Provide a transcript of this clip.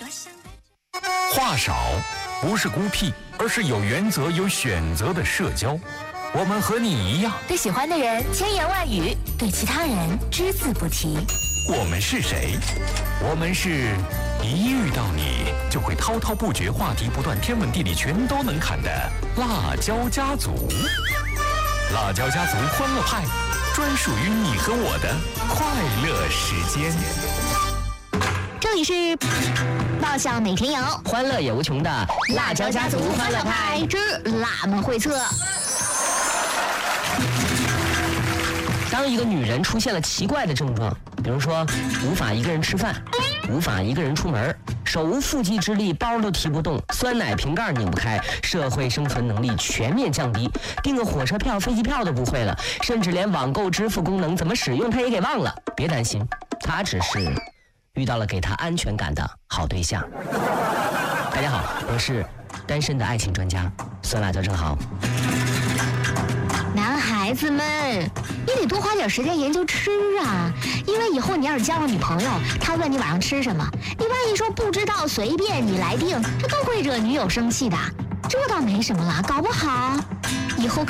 话少不是孤僻，而是有原则、有选择的社交。我们和你一样， 对喜欢的人千言万语，对其他人只字不提。 我们是谁？我们是一遇到你就会滔滔不绝，话题不断，天文地理全都能侃的辣椒家族。辣椒家族欢乐派，专属于你和我的快乐时间。 这里是爆笑每天有， 欢乐也无穷的辣椒家族欢乐派之辣们会测。 当一个女人出现了奇怪的症状，比如说无法一个人吃饭，无法一个人出门，手无缚鸡之力，包都提不动，酸奶瓶盖拧不开，社会生存能力全面降低，订个火车票、飞机票都不会了，甚至连网购支付功能怎么使用她也给忘了。别担心，她只是遇到了给她安全感的好对象。大家好，我是单身的爱情专家酸辣椒正好。 男孩子们，你得多花点时间研究吃啊，因为以后你要是交了女朋友，她问你晚上吃什么，你万一说不知道随便你来定，这都会惹女友生气的。这倒没什么啦，搞不好以后